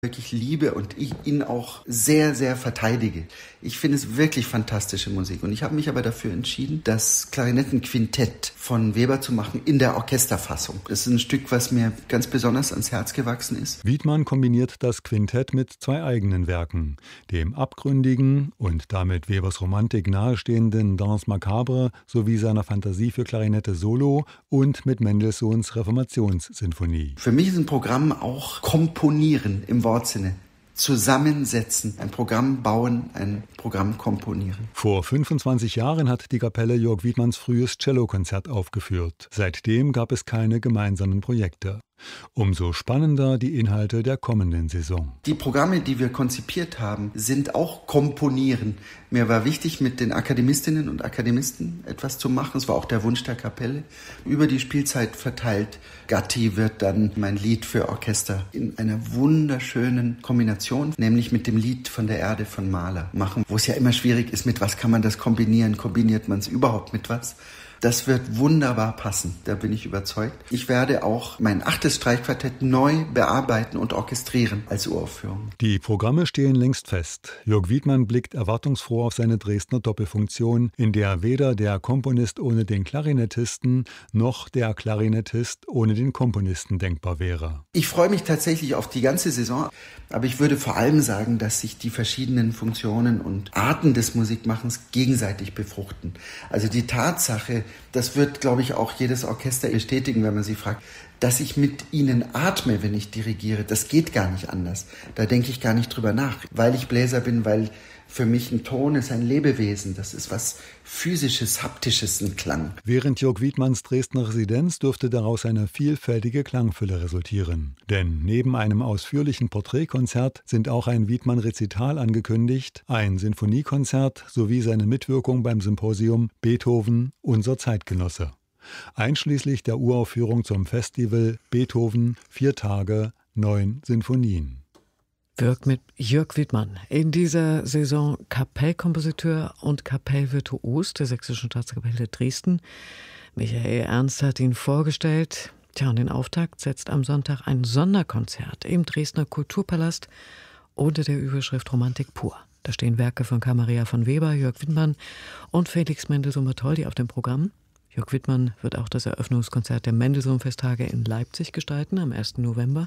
wirklich liebe und ich ihn auch sehr, sehr verteidige. Ich finde es wirklich fantastische Musik und ich habe mich aber dafür entschieden, das Klarinettenquintett von Weber zu machen in der Orchesterfassung. Das ist ein Stück, was mir ganz besonders ans Herz gewachsen ist. Wiedmann kombiniert das Quintett mit 2 eigenen Werken, dem abgründigen und damit Webers Romantik nahestehenden Danse macabre sowie seiner Fantasie für Klarinette Solo und mit Mendelssohns Reformationssinfonie. Für mich ist ein Programm auch Komponieren im Wortsinne. Zusammensetzen, ein Programm bauen, ein Programm komponieren. Vor 25 Jahren hat die Kapelle Jörg Wiedmanns frühes Cellokonzert aufgeführt. Seitdem gab es keine gemeinsamen Projekte. Umso spannender die Inhalte der kommenden Saison. Die Programme, die wir konzipiert haben, sind auch Komponieren. Mir war wichtig, mit den Akademistinnen und Akademisten etwas zu machen. Es war auch der Wunsch der Kapelle. Über die Spielzeit verteilt. Gatti wird dann mein Lied für Orchester in einer wunderschönen Kombination, nämlich mit dem Lied von der Erde von Mahler machen, wo es ja immer schwierig ist, mit was kann man das kombinieren? Kombiniert man es überhaupt mit was? Das wird wunderbar passen, da bin ich überzeugt. Ich werde auch mein 8. Streichquartett neu bearbeiten und orchestrieren als Uraufführung. Die Programme stehen längst fest. Jörg Wiedmann blickt erwartungsfroh auf seine Dresdner Doppelfunktion, in der weder der Komponist ohne den Klarinettisten noch der Klarinettist ohne den Komponisten denkbar wäre. Ich freue mich tatsächlich auf die ganze Saison, aber ich würde vor allem sagen, dass sich die verschiedenen Funktionen und Arten des Musikmachens gegenseitig befruchten. Also die Tatsache, das wird, glaube ich, auch jedes Orchester bestätigen, wenn man sie fragt, dass ich mit ihnen atme, wenn ich dirigiere. Das geht gar nicht anders. Da denke ich gar nicht drüber nach, weil ich Bläser bin, weil für mich ein Ton ist ein Lebewesen. Das ist was Physisches, Haptisches, ein Klang. Während Jörg Wiedmanns Dresdner Residenz dürfte daraus eine vielfältige Klangfülle resultieren. Denn neben einem ausführlichen Porträtkonzert sind auch ein Wiedmann-Rezital angekündigt, ein Sinfoniekonzert sowie seine Mitwirkung beim Symposium Beethoven, unser Zeitgenosse. Einschließlich der Uraufführung zum Festival Beethoven 4 Tage, 9 Sinfonien. Wirkt mit Jörg Wiedmann. In dieser Saison Kapellkompositeur und Kapellvirtuos der Sächsischen Staatskapelle Dresden. Michael Ernst hat ihn vorgestellt. Und den Auftakt setzt am Sonntag ein Sonderkonzert im Dresdner Kulturpalast unter der Überschrift Romantik pur. Da stehen Werke von Carl Maria von Weber, Jörg Wiedmann und Felix Mendelssohn-Bartholdy auf dem Programm. Jörg Wiedmann wird auch das Eröffnungskonzert der Mendelssohn-Festtage in Leipzig gestalten am 1. November.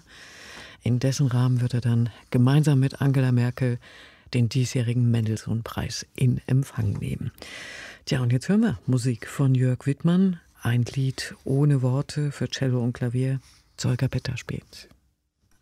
In dessen Rahmen wird er dann gemeinsam mit Angela Merkel den diesjährigen Mendelssohn-Preis in Empfang nehmen. Tja, und jetzt hören wir Musik von Jörg Wiedmann. Ein Lied ohne Worte für Cello und Klavier. Zolger Petter spielt.